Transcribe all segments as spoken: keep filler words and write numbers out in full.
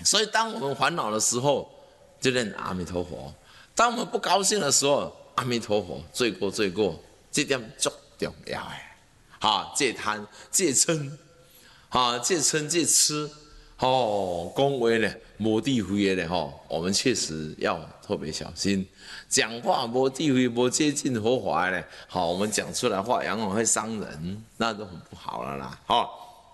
所以，当我们烦恼的时候，就念阿弥陀佛；当我们不高兴的时候，阿弥陀佛，罪过罪过，这点足重要的。哈，戒贪、戒嗔，哈，戒嗔、戒痴，哦，讲话呢无智慧的呢，吼，我们确实要特别小心。讲话无智慧、无接近佛法的呢，好，我们讲出来话往往会伤人，那都很不好了啦，哈。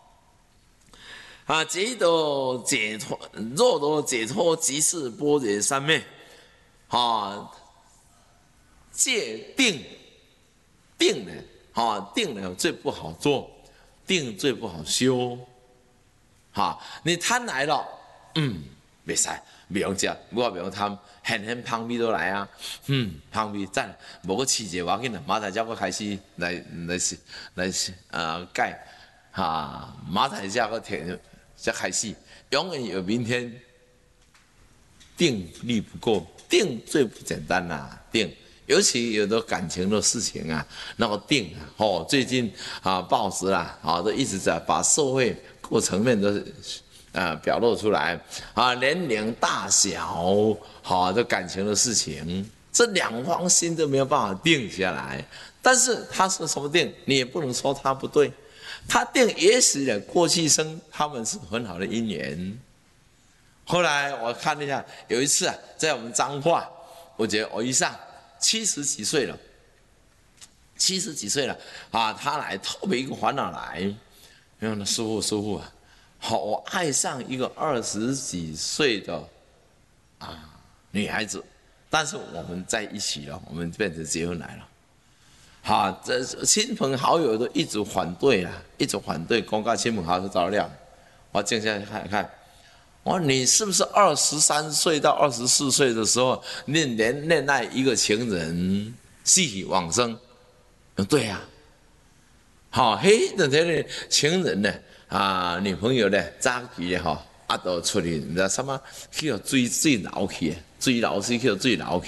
啊，这都解脱，若多解脱，即是般若三昧。啊，戒定，定呢？啊，定呢最不好做，定最不好修。哈，你贪来了，嗯，袂使，袂用食，我袂用贪，现现香味都来啊，嗯，香味赞，无个试者要紧啦，马仔才我开始来来来呃改，哈，马仔才个听。才开始，永远有明天。定力不够，定最不简单啦、啊，定，尤其有的感情的事情啊，那个定啊，哦，最近啊，报纸啦，啊，都一直在把社会各层面都啊表露出来啊，年龄大小，好、啊，这感情的事情，这两方心都没有办法定下来。但是他说什么定，你也不能说他不对。他定也许呢，过去生他们是很好的姻缘。后来我看了一下，有一次啊，在我们彰化，我觉得我姨丈七十几岁了，七十几岁了啊，他来特别一个烦恼来，没有呢，师父师父啊，好，我爱上一个二十几岁的啊女孩子，但是我们在一起了，我们变成结婚来了。哈，这亲朋好友都一直反对啦，一直反对，公告亲朋好友照料。我静下来看看，我说你是不是二十三岁到二十四岁的时候，你恋恋爱一个情人，逝去往生？对呀、啊。好，嘿，那这个情人呢，啊，女朋友呢，早期的哈，啊，都出去，唔知什么，去到水水流去，水流水去到水流去。